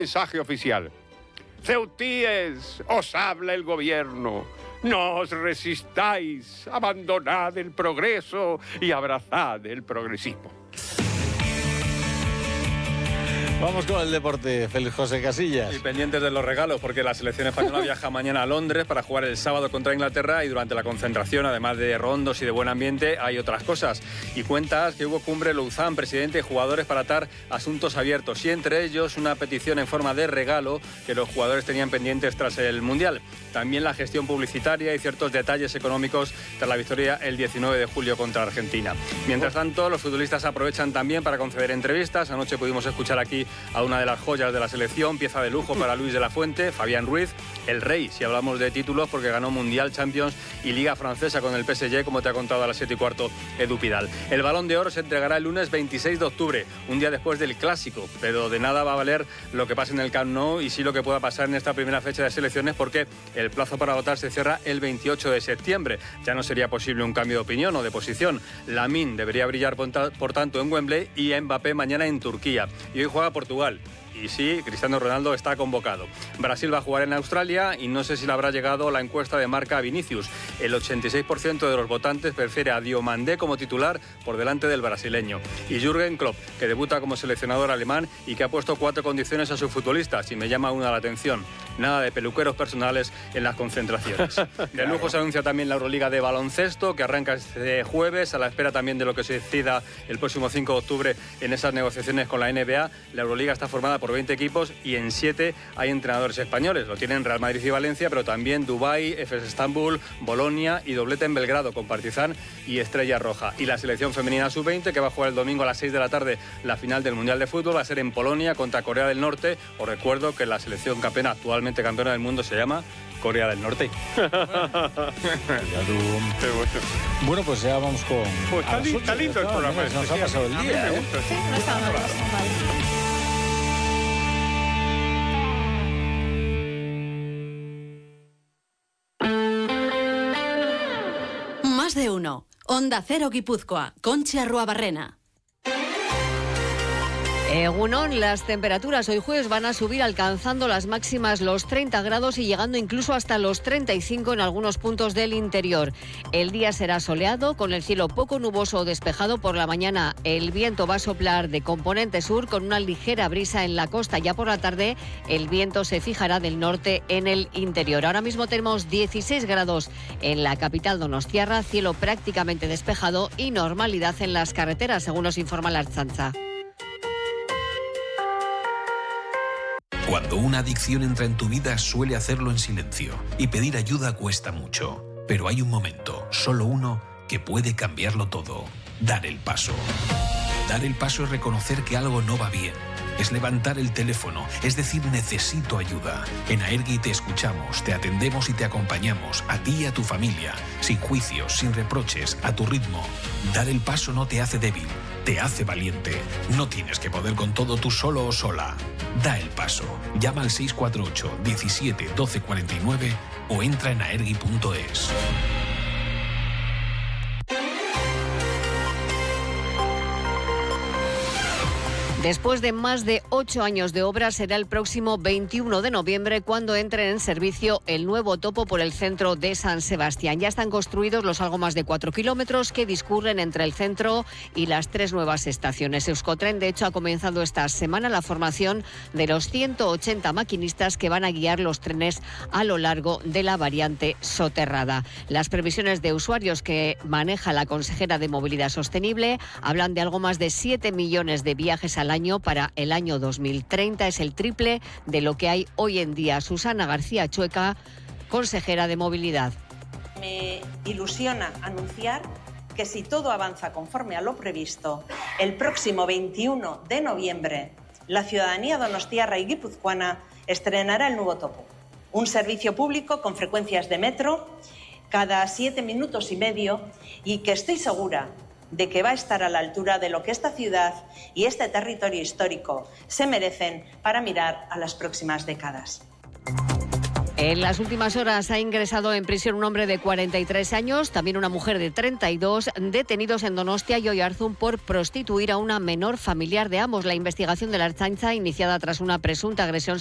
Mensaje oficial. Ceutíes, os habla el gobierno. No os resistáis, abandonad el progreso y abrazad el progresismo. Vamos con el deporte, Félix José Casillas. Y pendientes de los regalos, porque la selección española viaja mañana a Londres para jugar el sábado contra Inglaterra y durante la concentración, además de rondos y de buen ambiente, hay otras cosas. Y cuentas que hubo cumbre Louzán, presidente y jugadores para atar asuntos abiertos y entre ellos una petición en forma de regalo que los jugadores tenían pendientes tras el Mundial. También la gestión publicitaria y ciertos detalles económicos tras la victoria el 19 de julio contra Argentina. Mientras tanto, los futbolistas aprovechan también para conceder entrevistas. Anoche pudimos escuchar aquí a una de las joyas de la selección, pieza de lujo para Luis de la Fuente, Fabián Ruiz, el rey, si hablamos de títulos, porque ganó Mundial, Champions y Liga Francesa con el PSG, como te ha contado a las 7:15 Edu Pidal. El Balón de Oro se entregará el lunes 26 de octubre, un día después del Clásico, pero de nada va a valer lo que pase en el Camp Nou y sí lo que pueda pasar en esta primera fecha de selecciones, porque el plazo para votar se cierra el 28 de septiembre. Ya no sería posible un cambio de opinión o de posición. Lamine debería brillar por tanto en Wembley y Mbappé mañana en Turquía. Y hoy juega Portugal. Y sí, Cristiano Ronaldo está convocado. Brasil va a jugar en Australia y no sé si le habrá llegado la encuesta de marca a Vinicius. El 86% de los votantes prefiere a Diomandé como titular por delante del brasileño. Y Jürgen Klopp, que debuta como seleccionador alemán y que ha puesto 4 condiciones a sus futbolistas y me llama una la atención. Nada de peluqueros personales en las concentraciones. De lujo se anuncia también la Euroliga de baloncesto, que arranca este jueves, a la espera también de lo que se decida el próximo 5 de octubre en esas negociaciones con la NBA. La Euroliga está formada por 20 equipos y en 7 hay entrenadores españoles. Lo tienen Real Madrid y Valencia, pero también Dubái, Efes Estambul, Bolonia y doblete en Belgrado con Partizan y Estrella Roja. Y la selección femenina sub-20, que va a jugar el domingo a las 6 de la tarde la final del Mundial de Fútbol, va a ser en Polonia contra Corea del Norte. Os recuerdo que la selección campeona, actualmente campeona del mundo, se llama Corea del Norte. Bueno, pues ya vamos con... Pues está lindo el programa. Nos ha pasado el día, ¿eh? Sí, no está mal, no está mal. Más de uno. Onda Cero Guipúzcoa. Conchi Arruabarrena. Egunon, las temperaturas hoy jueves van a subir alcanzando las máximas los 30 grados y llegando incluso hasta los 35 en algunos puntos del interior. El día será soleado con el cielo poco nuboso o despejado por la mañana. El viento va a soplar de componente sur con una ligera brisa en la costa. Ya por la tarde el viento se fijará del norte en el interior. Ahora mismo tenemos 16 grados en la capital donostiarra, cielo prácticamente despejado y normalidad en las carreteras, según nos informa la Ertzaintza. Cuando una adicción entra en tu vida, suele hacerlo en silencio y pedir ayuda cuesta mucho. Pero hay un momento, solo uno, que puede cambiarlo todo. Dar el paso. Dar el paso es reconocer que algo no va bien. Es levantar el teléfono, es decir, necesito ayuda. En Aergi te escuchamos, te atendemos y te acompañamos, a ti y a tu familia, sin juicios, sin reproches, a tu ritmo. Dar el paso no te hace débil, te hace valiente. No tienes que poder con todo tú solo o sola. Da el paso. Llama al 648 17 12 49 o entra en aergi.es. Después de más de 8 años de obra, será el próximo 21 de noviembre cuando entre en servicio el nuevo topo por el centro de San Sebastián. Ya están construidos los algo más de 4 kilómetros que discurren entre el centro y las 3 nuevas estaciones. Euskotren, de hecho, ha comenzado esta semana la formación de los 180 maquinistas que van a guiar los trenes a lo largo de la variante soterrada. Las previsiones de usuarios que maneja la consejera de Movilidad Sostenible hablan de algo más de 7 millones de viajes al año para el año 2030. Es el triple de lo que hay hoy en día. Susana García Chueca, consejera de Movilidad. Me ilusiona anunciar que si todo avanza conforme a lo previsto, el próximo 21 de noviembre la ciudadanía donostiarra y guipuzcoana estrenará el nuevo topo. Un servicio público con frecuencias de metro cada 7 minutos y medio y que estoy segura de que va a estar a la altura de lo que esta ciudad y este territorio histórico se merecen para mirar a las próximas décadas. En las últimas horas ha ingresado en prisión un hombre de 43 años, también una mujer de 32, detenidos en Donostia y Oiarzún por prostituir a una menor familiar de ambos. La investigación de la Ertzaintza, iniciada tras una presunta agresión